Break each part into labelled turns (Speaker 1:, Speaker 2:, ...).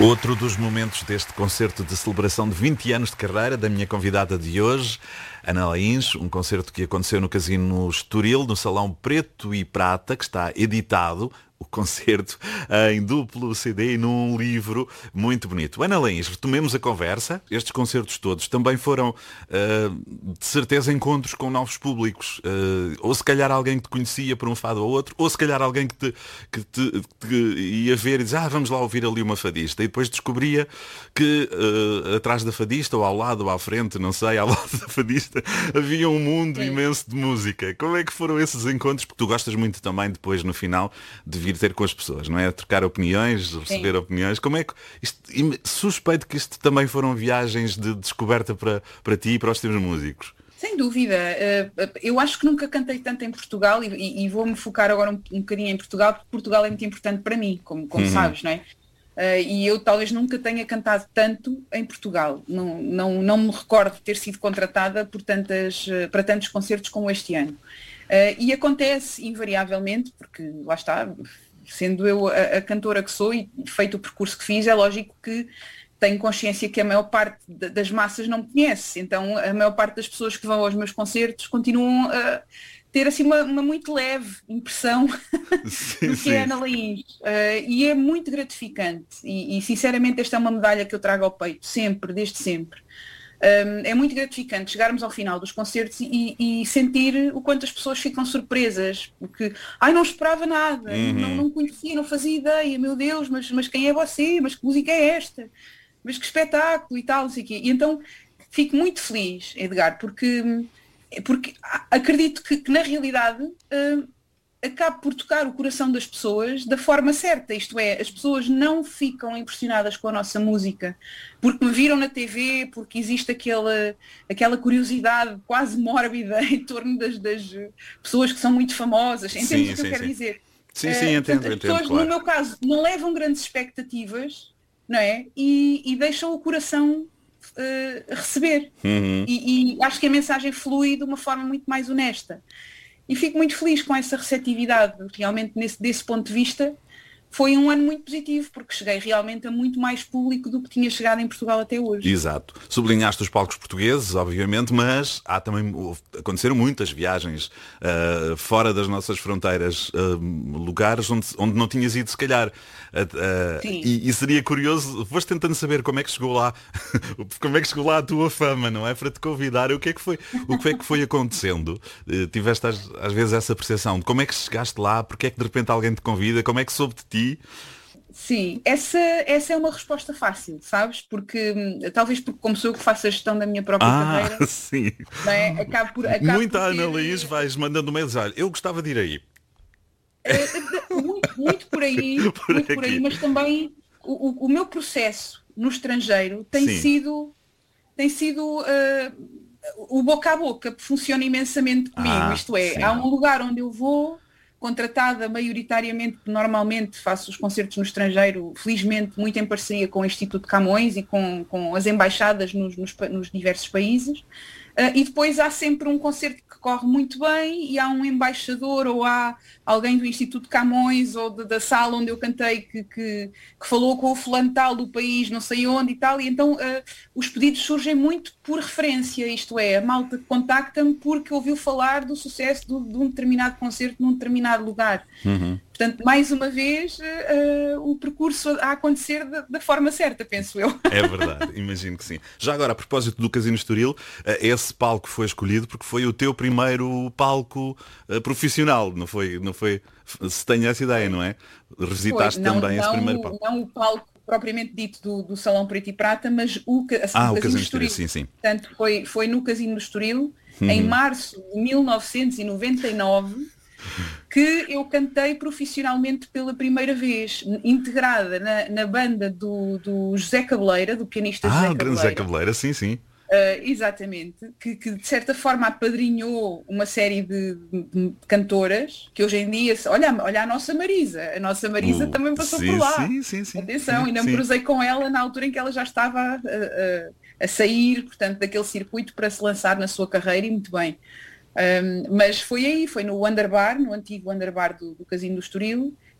Speaker 1: Outro dos momentos deste concerto de celebração de 20 anos de carreira da minha convidada de hoje, Ana Laíns, um concerto que aconteceu no Casino Estoril, no Salão Preto e Prata, que está editado, o concerto, em duplo CD e num livro muito bonito. Ana Laíns, retomemos a conversa. Estes concertos todos também foram, de certeza, encontros com novos públicos. Ou se calhar alguém que te conhecia por um fado ou outro, ou se calhar alguém que ia ver e dizia, vamos lá ouvir ali uma fadista. E depois descobria que atrás da fadista, ou ao lado, ou à frente, não sei, ao lado da fadista, havia um mundo imenso de música. Como é que foram esses encontros? Porque tu gostas muito também, depois, no final, de vir ter com as pessoas, não é? Trocar opiniões, receber opiniões. Como é que suspeito que isto também foram viagens de descoberta para ti e para os teus músicos?
Speaker 2: Sem dúvida. Eu acho que nunca cantei tanto em Portugal e vou-me focar agora um bocadinho em Portugal, porque Portugal é muito importante para mim, como sabes, não é? E eu talvez nunca tenha cantado tanto em Portugal. Não me recordo de ter sido contratada para tantos concertos como este ano. E acontece invariavelmente, porque lá está, sendo eu a cantora que sou e feito o percurso que fiz, é lógico que tenho consciência que a maior parte das massas não me conhece. Então a maior parte das pessoas que vão aos meus concertos continuam a ter assim uma muito leve impressão do que é Ana Laíns. E é muito gratificante. E sinceramente esta é uma medalha que eu trago ao peito, sempre, desde sempre. É muito gratificante chegarmos ao final dos concertos e sentir o quanto as pessoas ficam surpresas, porque não esperava nada, não conhecia, não fazia ideia, meu Deus, mas quem é você? Mas que música é esta? Mas que espetáculo e tal, não sei o quê. E então fico muito feliz, Edgar, porque acredito que na realidade acabo por tocar o coração das pessoas da forma certa, isto é, as pessoas não ficam impressionadas com a nossa música porque me viram na TV, porque existe aquela curiosidade quase mórbida em torno das pessoas que são muito famosas, entendes o que eu quero dizer?
Speaker 1: Sim, entendo.
Speaker 2: As pessoas,
Speaker 1: claro.
Speaker 2: No meu caso, não levam grandes expectativas, não é? E deixam o coração receber. E acho que a mensagem flui de uma forma muito mais honesta. E fico muito feliz com essa receptividade. Realmente, desse ponto de vista, foi um ano muito positivo, porque cheguei realmente a muito mais público do que tinha chegado em Portugal até hoje.
Speaker 1: Exato. Sublinhaste os palcos portugueses, obviamente, mas aconteceram muitas viagens fora das nossas fronteiras, lugares onde não tinhas ido, se calhar. E seria curioso, foste tentando saber como é que chegou lá, como é que chegou lá a tua fama, não é? Para te convidar, o que é que foi acontecendo? Tiveste às vezes essa percepção de como é que chegaste lá, porque é que de repente alguém te convida, como é que soube de ti?
Speaker 2: Sim, essa é uma resposta fácil, sabes? Porque talvez porque como sou eu que faço a gestão da minha própria carreira,
Speaker 1: sim.
Speaker 2: Não é? acabo
Speaker 1: Muita
Speaker 2: por
Speaker 1: Ana Laíns vais mandando mails, olha, eu gostava de ir aí.
Speaker 2: Muito por aí, muito por aí, mas também o meu processo no estrangeiro tem sido o boca a boca, funciona imensamente comigo, isto é,
Speaker 1: sim.
Speaker 2: Há um lugar onde eu vou, contratada maioritariamente, normalmente faço os concertos no estrangeiro, felizmente muito em parceria com o Instituto Camões e com as embaixadas nos diversos países, e depois há sempre um concerto que corre muito bem e há um embaixador ou há alguém do Instituto Camões ou da sala onde eu cantei que falou com o fulano tal do país, não sei onde e tal, e então os pedidos surgem muito por referência, isto é, a malta contacta-me porque ouviu falar do sucesso de um determinado concerto num determinado lugar. Portanto, mais uma vez, o percurso a acontecer da forma certa, penso eu.
Speaker 1: É verdade, imagino que sim. Já agora, a propósito do Casino Estoril, esse palco foi escolhido porque foi o teu primeiro palco profissional, não foi? Se tenho essa ideia, não é? Revisitaste também esse primeiro palco.
Speaker 2: Não o palco propriamente dito do Salão Preto e Prata, mas o
Speaker 1: Casino do Estoril, sim.
Speaker 2: Portanto, foi no Casino do Estoril, em março de 1999, que eu cantei profissionalmente pela primeira vez, integrada na banda do José Cabeleira, do pianista José Cabeleira.
Speaker 1: O grande José Cabeleira, sim.
Speaker 2: Exatamente, que de certa forma apadrinhou uma série de cantoras que hoje em dia, olha a nossa Marisa também passou por lá.
Speaker 1: Sim.
Speaker 2: Atenção, ainda me cruzei com ela na altura em que ela já estava a sair, portanto, daquele circuito para se lançar na sua carreira, e muito bem. Mas foi no Wonder Bar, no antigo Wonder Bar do Casino do Estoril,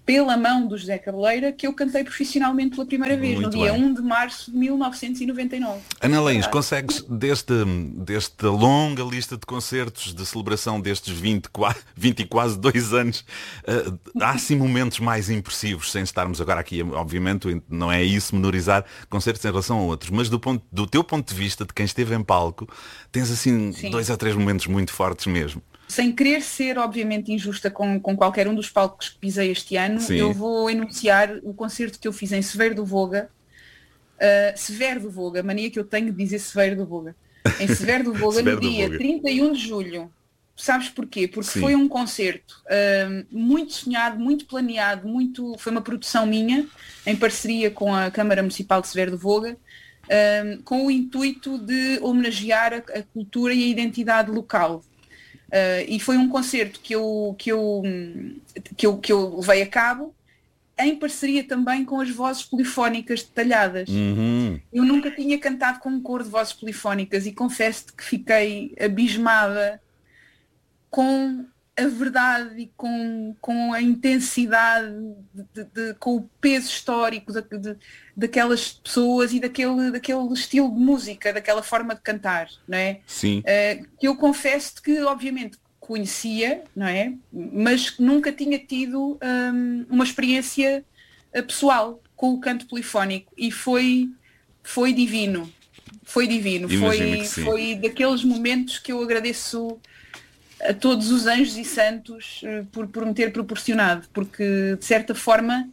Speaker 2: pela mão do José Cabeleira que eu cantei profissionalmente pela primeira vez,
Speaker 1: Muito
Speaker 2: no dia
Speaker 1: bem.
Speaker 2: 1 de março de 1999.
Speaker 1: Ana Laís, consegues desta longa lista de concertos de celebração destes 20 e quase 2 anos, há assim momentos mais impressivos, sem estarmos agora aqui, obviamente, não é isso, menorizar concertos em relação a outros, mas do teu ponto de vista, de quem esteve em palco, tens assim
Speaker 2: Sim.
Speaker 1: 2 ou 3 momentos muito fortes mesmo.
Speaker 2: Sem querer ser, obviamente, injusta com qualquer um dos palcos que pisei este ano,
Speaker 1: Sim.
Speaker 2: eu vou enunciar o concerto que eu fiz em Severo do Voga. Severo do Voga, mania que eu tenho de dizer Severo do Voga. Em Severo do Voga,
Speaker 1: Severo
Speaker 2: no
Speaker 1: do
Speaker 2: dia
Speaker 1: Voga.
Speaker 2: 31 de julho. Sabes porquê? Porque
Speaker 1: Sim.
Speaker 2: foi um concerto muito sonhado, muito planeado, foi uma produção minha, em parceria com a Câmara Municipal de Severo do Voga, com o intuito de homenagear a cultura e a identidade local. E foi um concerto que eu levei a cabo em parceria também com as vozes polifónicas detalhadas. Eu nunca tinha cantado com um coro de vozes polifónicas e confesso-te que fiquei abismada com a verdade e com a intensidade, com o peso histórico daquelas pessoas e daquele estilo de música, daquela forma de cantar, não é?
Speaker 1: Sim.
Speaker 2: Que eu confesso que obviamente conhecia, não é? Mas nunca tinha tido uma experiência pessoal com o canto polifónico e foi divino. Foi divino. Foi daqueles momentos que eu agradeço a todos os anjos e santos por me ter proporcionado, porque de certa forma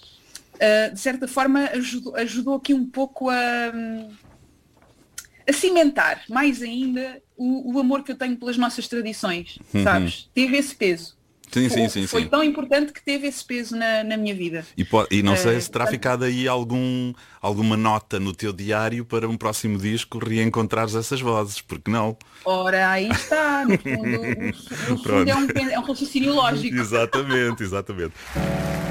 Speaker 2: ajudou aqui um pouco a cimentar mais ainda o amor que eu tenho pelas nossas tradições, sabes? Teve esse peso.
Speaker 1: Sim.
Speaker 2: Foi tão importante que teve esse peso na minha vida.
Speaker 1: E não sei se terá ficado aí alguma nota no teu diário para um próximo disco reencontrares essas vozes, porque não?
Speaker 2: Ora, aí está, no fundo é um raciocínio lógico.
Speaker 1: Exatamente.